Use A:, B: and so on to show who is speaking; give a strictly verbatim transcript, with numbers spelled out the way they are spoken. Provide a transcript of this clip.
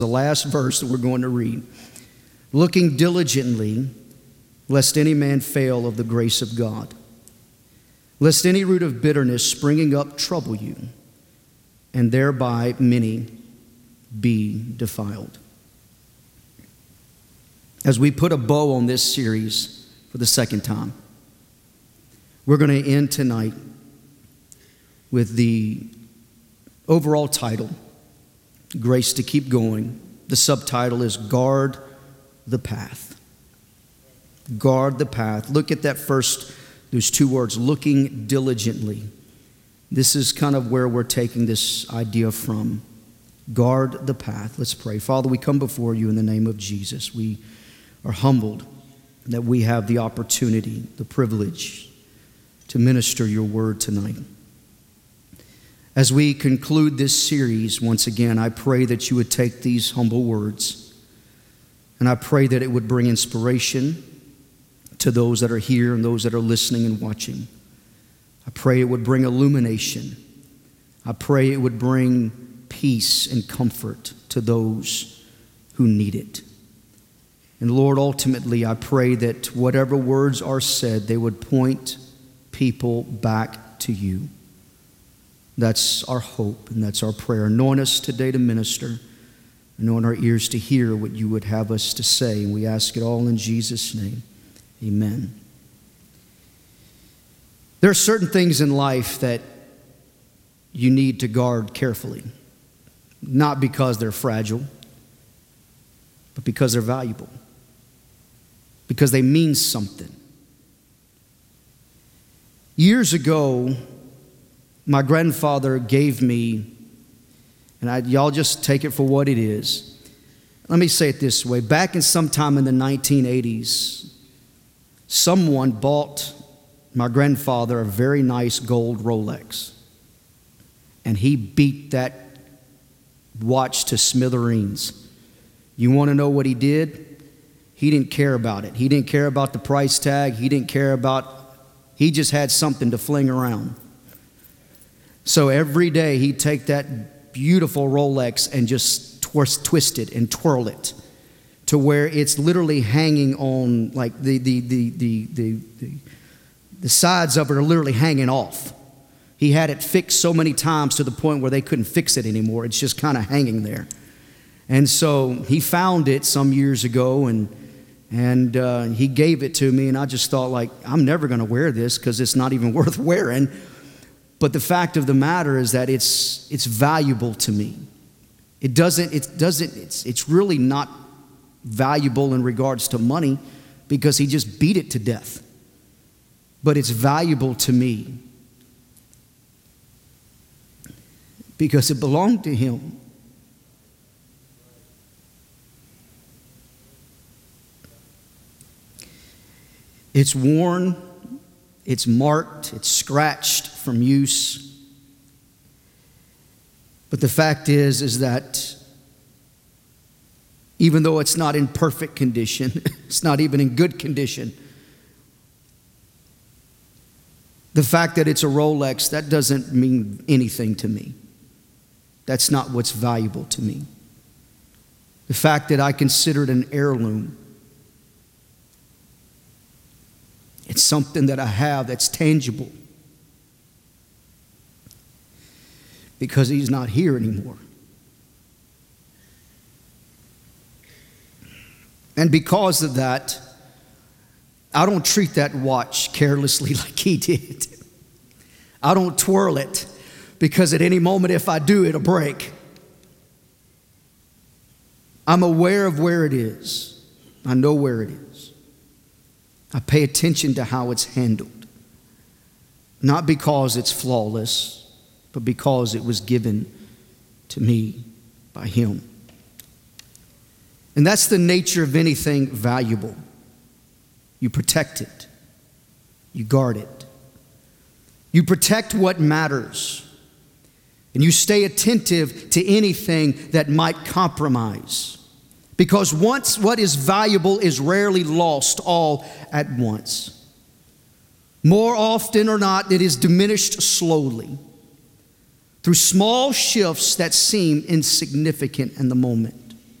A: The last verse that we're going to read. Looking diligently, lest any man fail of the grace of God, lest any root of bitterness springing up trouble you, and thereby many be defiled. As we put a bow on this series for the second time, we're going to end tonight with the overall title, Grace to Keep Going. The subtitle is Guard the Path. Guard the path. Look at that first, those two words, looking diligently. This is kind of where we're taking this idea from. Guard the path. Let's pray. Father, we come before you in the name of Jesus. We are humbled that we have the opportunity, the privilege to minister your word tonight. As we conclude this series, once again, I pray that you would take these humble words, and I pray that it would bring inspiration to those that are here and those that are listening and watching. I pray it would bring illumination. I pray it would bring peace and comfort to those who need it. And Lord, ultimately, I pray that whatever words are said, they would point people back to you. That's our hope and that's our prayer. Anoint us today to minister. Anoint our ears to hear what you would have us to say. And we ask it all in Jesus' name. Amen. There are certain things in life that you need to guard carefully. Not because they're fragile, but because they're valuable. Because they mean something. Years ago, my grandfather gave me, and I, y'all just take it for what it is. Let me say it this way. Back in sometime in the nineteen eighties, someone bought my grandfather a very nice gold Rolex. And he beat that watch to smithereens. You want to know what he did? He didn't care about it. He didn't care about the price tag. He didn't care about, he just had something to fling around. So every day he'd take that beautiful Rolex and just twist, twist it and twirl it to where it's literally hanging on, like the the the the the, the, the sides of it are literally hanging off. He had it fixed so many times to the point where they couldn't fix it anymore. It's just kind of hanging there. And so he found it some years ago, and and uh, he gave it to me, and I just thought, like, I'm never going to wear this because it's not even worth wearing. But the fact of the matter is that it's it's valuable to me. It doesn't, it doesn't, it's it's really not valuable in regards to money because he just beat it to death. But it's valuable to me because it belonged to him. It's worn, it's marked, it's scratched from use. But the fact is, is that even though it's not in perfect condition, it's not even in good condition, the fact that it's a Rolex, that doesn't mean anything to me. That's not what's valuable to me. The fact that I consider it an heirloom, it's something that I have that's tangible. Because he's not here anymore. And because of that, I don't treat that watch carelessly like he did. I don't twirl it because at any moment if I do, it'll break. I'm aware of where it is. I know where it is. I pay attention to how it's handled. Not because it's flawless, but because it was given to me by him. And that's the nature of anything valuable. You protect it. You guard it. You protect what matters. And you stay attentive to anything that might compromise. Because once what is valuable is rarely lost all at once. More often or not, it is diminished slowly through small shifts that seem insignificant in the moment.